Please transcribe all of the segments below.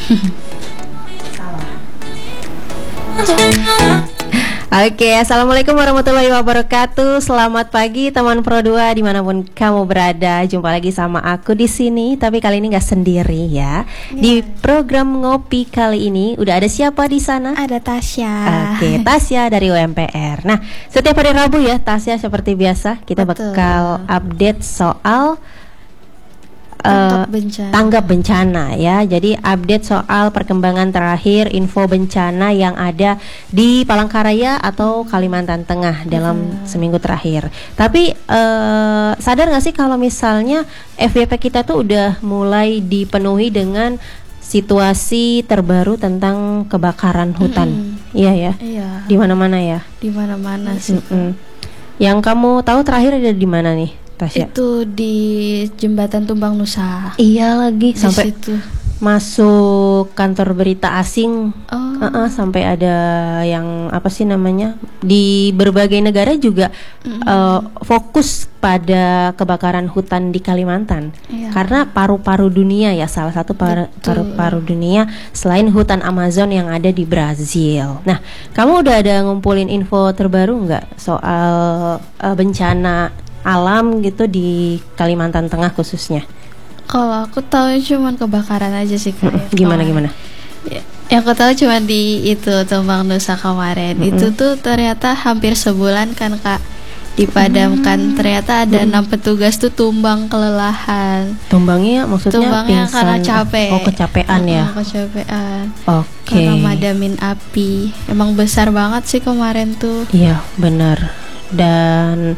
Oke, assalamualaikum warahmatullahi wabarakatuh. Selamat pagi teman Pro 2 dimanapun kamu berada. Jumpa lagi sama aku di sini, tapi kali ini nggak sendiri ya. Di program ngopi kali ini udah ada siapa di sana? Ada Tasya. Oke, Tasya dari UMPR. Nah, setiap hari Rabu ya, Tasya seperti biasa kita bakal update soal tanggap bencana ya. Jadi update soal perkembangan terakhir info bencana yang ada di Palangkaraya atau Kalimantan Tengah dalam seminggu terakhir. Tapi sadar nggak sih kalau misalnya FYP kita tuh udah mulai dipenuhi dengan situasi terbaru tentang kebakaran hutan. Iya ya. Iya. Di mana-mana ya. Di mana-mana sih. Yang kamu tahu terakhir ada di mana nih, Tasya? Itu di Jembatan Tumbang Nusa. Iya lagi, sampai situ masuk kantor berita asing. Sampai ada yang apa sih namanya, di berbagai negara juga fokus pada kebakaran hutan di Kalimantan. Karena paru-paru dunia ya, salah satu paru-paru dunia selain hutan Amazon yang ada di Brazil. Nah, kamu udah ada ngumpulin info terbaru nggak soal bencana alam gitu di Kalimantan Tengah khususnya? Kalau aku tahu cuma kebakaran aja sih Kak. Gimana? Yang aku tahu cuma di itu Tumbang Nusa kemarin. Itu tuh ternyata hampir sebulan kan Kak dipadamkan. Ternyata ada 6 petugas tuh tumbang kelelahan. Tumbangnya maksudnya tumbangnya pingsan karena capek. Oh, kecapean ya. Kecapean. Oke. Karena madamin api. Emang besar banget sih kemarin tuh. Iya, benar. Dan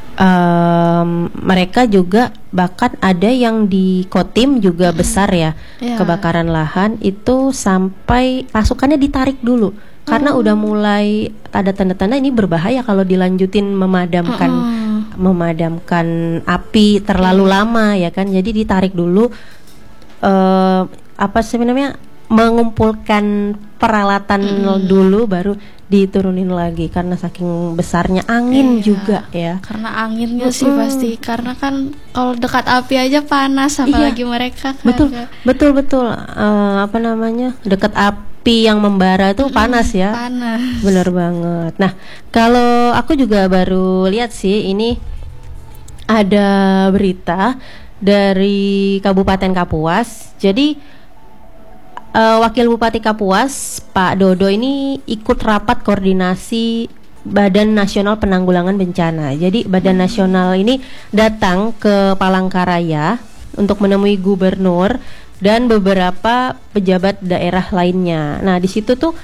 mereka juga bahkan ada yang di Kotim juga besar ya, kebakaran lahan itu sampai pasukannya ditarik dulu karena udah mulai ada tanda-tanda ini berbahaya kalau dilanjutin memadamkan api terlalu lama ya kan. Jadi ditarik dulu apa sebenarnya mengumpulkan peralatan dulu baru diturunin lagi karena saking besarnya angin juga ya. Karena anginnya sih pasti, karena kan kalau dekat api aja panas apalagi mereka kan. Betul. Apa namanya? Dekat api yang membara tuh panas ya. Panas. Bener banget. Nah, kalau aku juga baru lihat sih ini ada berita dari Kabupaten Kapuas. Jadi Wakil Bupati Kapuas, Pak Dodo ini ikut rapat koordinasi Badan Nasional Penanggulangan Bencana. Jadi Badan Nasional ini datang ke Palangkaraya untuk menemui gubernur dan beberapa pejabat daerah lainnya. Nah, di situ tuh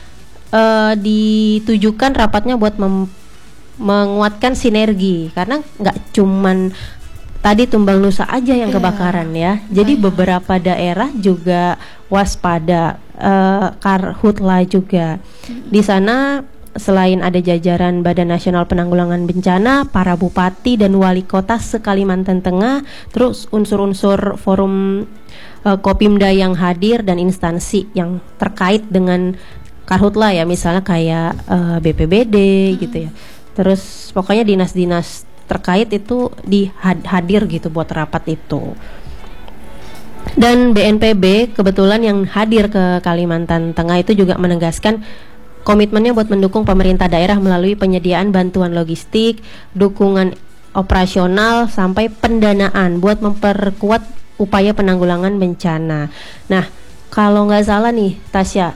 ditujukan rapatnya buat menguatkan sinergi karena nggak cuman tadi Tumbang Nusa aja yang kebakaran ya. Jadi beberapa daerah juga waspada, Karhutla juga. Di sana selain ada jajaran Badan Nasional Penanggulangan Bencana, para bupati dan wali kota se-Kalimantan Tengah, terus unsur-unsur forum Kopimda yang hadir dan instansi yang terkait dengan Karhutla ya, misalnya kayak BPBD gitu ya. Terus pokoknya dinas-dinas terkait itu hadir gitu buat rapat itu. Dan BNPB kebetulan yang hadir ke Kalimantan Tengah itu juga menegaskan komitmennya buat mendukung pemerintah daerah melalui penyediaan bantuan logistik, dukungan operasional sampai pendanaan buat memperkuat upaya penanggulangan bencana. Nah, kalau nggak salah nih Tasya,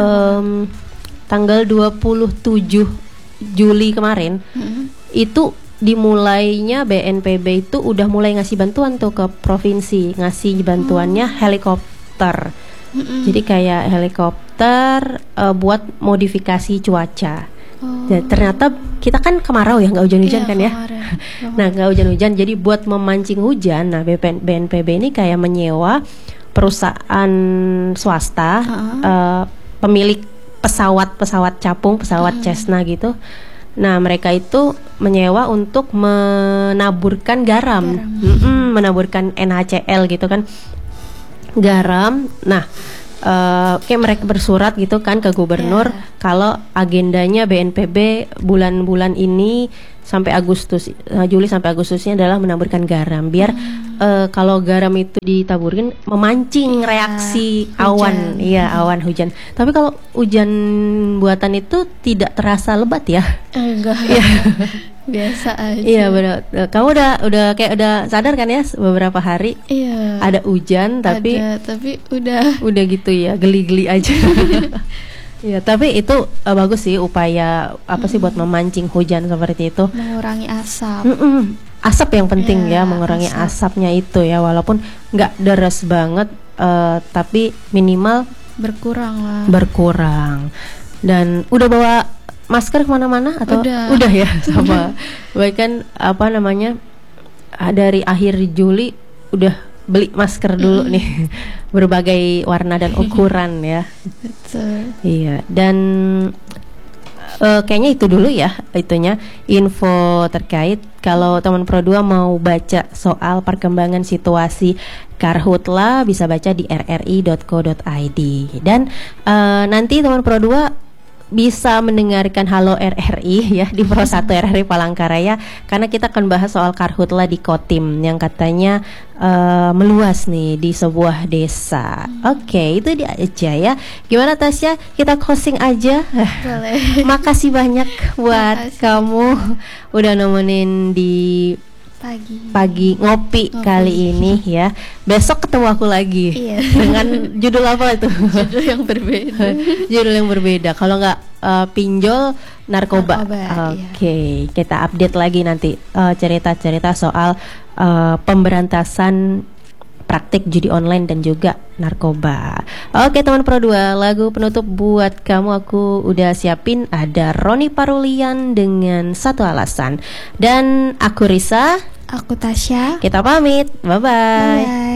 tanggal 27 Juli kemarin itu dimulainya BNPB itu udah mulai ngasih bantuan tuh ke provinsi, ngasih bantuannya helikopter. Jadi kayak helikopter buat modifikasi cuaca. Dan ternyata kita kan kemarau ya, nggak hujan-hujan kan ya. Nah, nggak hujan-hujan, jadi buat memancing hujan. Nah, BNPB ini kayak menyewa perusahaan swasta, pemilik pesawat capung, pesawat Cessna gitu. Nah, mereka itu menyewa untuk menaburkan garam. Menaburkan NaCl gitu kan, garam. Nah, kayak mereka bersurat gitu kan ke gubernur kalau agendanya BNPB bulan-bulan ini sampai Agustus, Juli sampai Agustusnya adalah menaburkan garam biar kalau garam itu ditaburin memancing reaksi awan, iya awan hujan. Tapi kalau hujan buatan itu tidak terasa lebat ya? Enggak. Iya. Biasa aja. Iya benar. Kamu udah kayak udah sadar kan ya beberapa hari? Iya. Ada hujan tapi udah gitu ya, geli-geli aja. Iya, tapi itu bagus sih upaya apa sih buat memancing hujan seperti itu. Mengurangi asap. Asap yang penting ya, mengurangi asap. asapnya itu ya, walaupun nggak deras banget, tapi minimal Berkurang lah. berkurang. Dan udah bawa masker kemana-mana atau Udah ya sama. Baik kan apa namanya dari akhir Juli udah beli masker dulu nih berbagai warna dan ukuran ya. Betul. Iya, dan kayaknya itu dulu ya itunya info terkait. Kalau teman Pro 2 mau baca soal perkembangan situasi Karhutla bisa baca di rri.co.id. Dan nanti teman Pro 2 bisa mendengarkan Halo RRI ya di Pro 1 RRI Palangkaraya, karena kita akan bahas soal Karhutla di Kotim yang katanya meluas nih di sebuah desa. Oke, itu dia aja ya. Gimana Tasya? Kita closing aja. Boleh. Makasih banyak buat kamu udah nemenin di pagi ngopi kali ini ya. Besok ketemu aku lagi. Iya. Dengan judul apa itu? Judul yang berbeda. Judul yang berbeda. Kalau nggak pinjol narkoba. Oke, kita update lagi nanti cerita-cerita soal pemberantasan praktik judi online dan juga narkoba. Oke teman Pro 2, lagu penutup buat kamu aku udah siapin. Ada Roni Parulian dengan Satu Alasan. Dan aku Risa, Aku Tasya. kita pamit. Bye-bye. Bye.